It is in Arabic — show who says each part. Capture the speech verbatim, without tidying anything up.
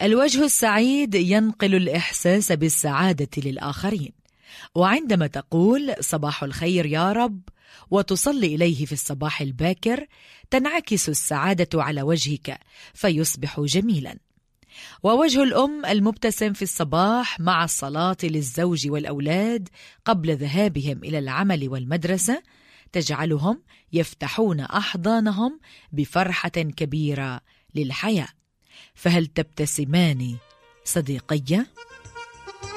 Speaker 1: الوجه السعيد ينقل الإحساس بالسعادة للآخرين، وعندما تقول صباح الخير يا رب وتصلي إليه في الصباح الباكر تنعكس السعادة على وجهك فيصبح جميلا. ووجه الأم المبتسم في الصباح مع الصلاة للزوج والأولاد قبل ذهابهم إلى العمل والمدرسة تجعلهم يفتحون أحضانهم بفرحة كبيرة للحياة. فهل تبتسمان صديقي؟